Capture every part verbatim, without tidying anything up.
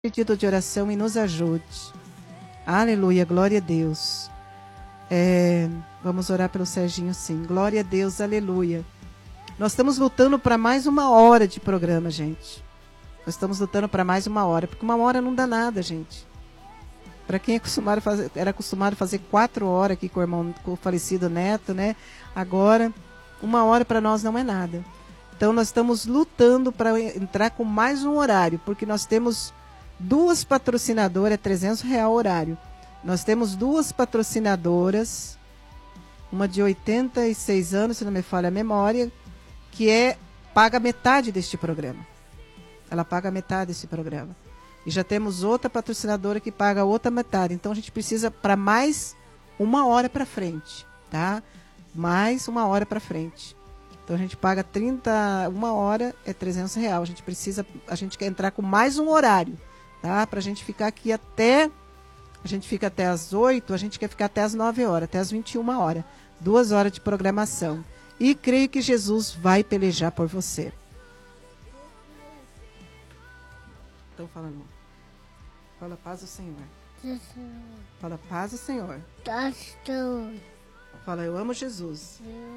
pedido de oração e nos ajude. Aleluia, glória a Deus. É, vamos orar pelo Serginho, sim. Glória a Deus, aleluia. Nós estamos lutando para mais uma hora de programa, gente. Nós estamos lutando para mais uma hora, porque uma hora não dá nada, gente. Para quem é acostumado a fazer, era acostumado a fazer quatro horas aqui com o irmão, com o falecido neto, né? Agora, uma hora para nós não é nada. Então, nós estamos lutando para entrar com mais um horário, porque nós temos duas patrocinadoras, é trezentos reais o horário. Nós temos duas patrocinadoras, uma de oitenta e seis anos, se não me falha a memória, que é, paga metade deste programa. Ela paga metade desse programa. E já temos outra patrocinadora que paga a outra metade. Então, a gente precisa para mais uma hora para frente, tá? Mais uma hora para frente. Então, a gente paga trinta, uma hora é trezentos reais. A gente precisa, a gente quer entrar com mais um horário, tá? Para a gente ficar aqui até, a gente fica até as oito, a gente quer ficar até as nove horas, até as vinte e uma horas. Duas horas de programação. E creio que Jesus vai pelejar por você. Então fala, não. Fala paz do Senhor. Fala paz do Senhor. Fala, eu amo Jesus.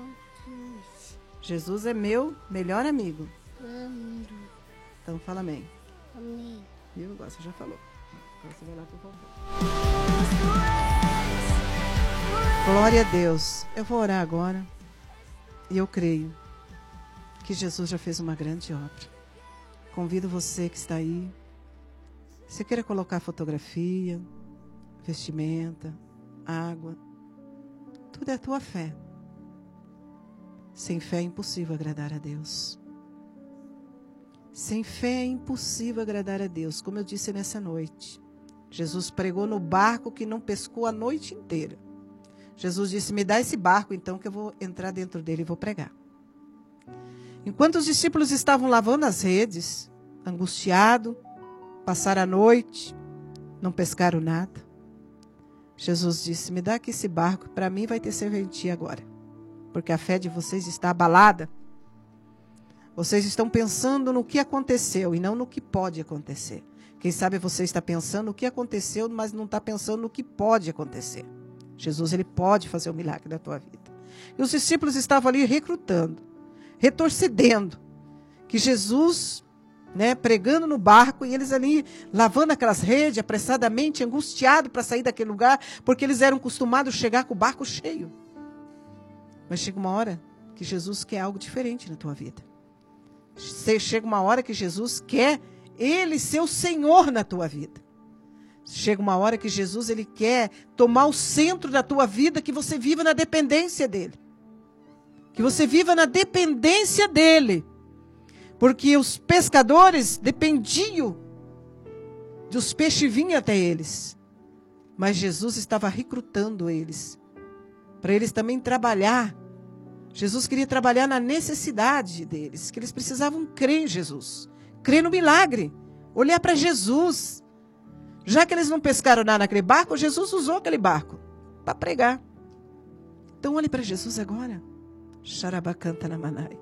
Jesus é meu melhor amigo. Então fala amém. Amém. Viu? Agora você já falou. Agora você vai lá pro voltar. Glória a Deus. Eu vou orar agora. E eu creio que Jesus já fez uma grande obra. Convido você que está aí. Se queira colocar fotografia, vestimenta, água, tudo é a tua fé. Sem fé é impossível agradar a Deus. Sem fé é impossível agradar a Deus. Como eu disse nessa noite, Jesus pregou no barco que não pescou a noite inteira. Jesus disse, me dá esse barco então que eu vou entrar dentro dele e vou pregar. Enquanto os discípulos estavam lavando as redes, angustiados, passaram a noite, não pescaram nada. Jesus disse, me dá aqui esse barco, para mim vai ter serventia agora. Porque a fé de vocês está abalada. Vocês estão pensando no que aconteceu e não no que pode acontecer. Quem sabe você está pensando no que aconteceu, mas não está pensando no que pode acontecer. Jesus, ele pode fazer o milagre da tua vida. E os discípulos estavam ali recrutando, retorcedendo, que Jesus, né, pregando no barco, e eles ali lavando aquelas redes, apressadamente, angustiados para sair daquele lugar, porque eles eram acostumados a chegar com o barco cheio. Mas chega uma hora que Jesus quer algo diferente na tua vida. Chega uma hora que Jesus quer Ele ser o Senhor na tua vida. Chega uma hora que Jesus ele quer tomar o centro da tua vida, que você viva na dependência dEle. Que você viva na dependência dEle. Porque os pescadores dependiam dos peixes vinham até eles. Mas Jesus estava recrutando eles. Para eles também trabalhar. Jesus queria trabalhar na necessidade deles. Que eles precisavam crer em Jesus. Crer no milagre. Olhar para Jesus. Já que eles não pescaram nada naquele barco, Jesus usou aquele barco para pregar. Então olhe para Jesus agora. Xarabacanta na manai.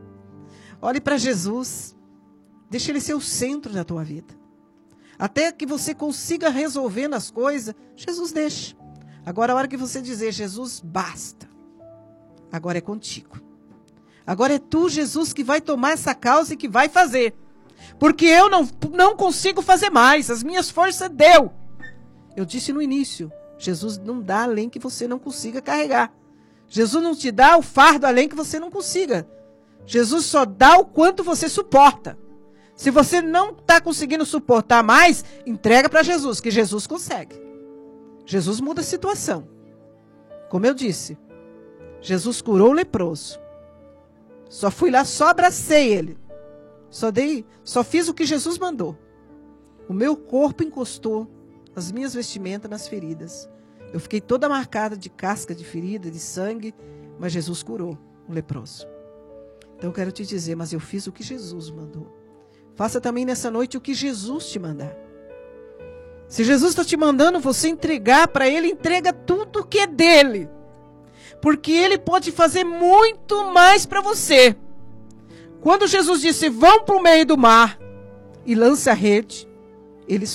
Olhe para Jesus. Deixa Ele ser o centro da tua vida. Até que você consiga resolvendo as coisas, Jesus deixa. Agora a hora que você dizer, Jesus, basta. Agora é contigo. Agora é tu, Jesus, que vai tomar essa causa e que vai fazer. Porque eu não, não consigo fazer mais. As minhas forças deu. Eu disse no início, Jesus não dá além que você não consiga carregar. Jesus não te dá o fardo além que você não consiga. Jesus só dá o quanto você suporta. Se você não está conseguindo suportar mais, entrega para Jesus, que Jesus consegue. Jesus muda a situação. Como eu disse, Jesus curou o leproso. Só fui lá, só abracei ele. Só dei, só fiz o que Jesus mandou. O meu corpo encostou as minhas vestimentas nas feridas. Eu fiquei toda marcada de casca de ferida, de sangue, mas Jesus curou o leproso. Então eu quero te dizer, mas eu fiz o que Jesus mandou. Faça também nessa noite o que Jesus te mandar. Se Jesus está te mandando você entregar para Ele, entrega tudo que é dele. Porque Ele pode fazer muito mais para você. Quando Jesus disse, vão para o meio do mar e lance a rede, eles